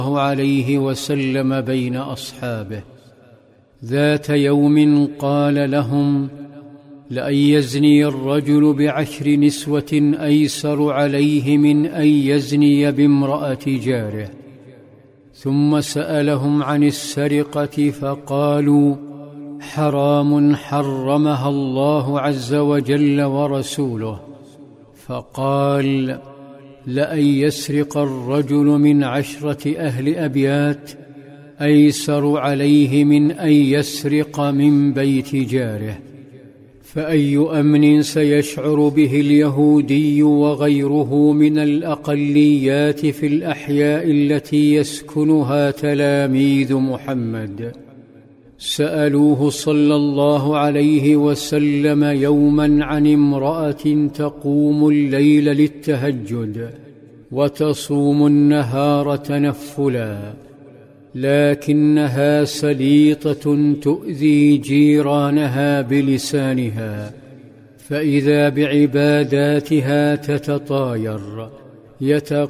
عليه وسلم بين أصحابه. ذات يوم قال لهم: لأن يزني الرجل ب10 نسوة أيسر عليه من أن يزني بامرأة جاره. ثم سألهم عن السرقة فقالوا: حرام حرمها الله عز وجل ورسوله. فقال: لأن يسرق الرجل من 10 أهل أبيات أيسر عليه من أن يسرق من بيت جاره. فأي أمن سيشعر به اليهودي وغيره من الأقليات في الأحياء التي يسكنها تلاميذ محمد؟ سألوه صلى الله عليه وسلم يوما عن امرأة تقوم الليل للتهجد وتصوم النهار تنفلا، لكنها سليطة تؤذي جيرانها بلسانها، فإذا بعباداتها تتطاير،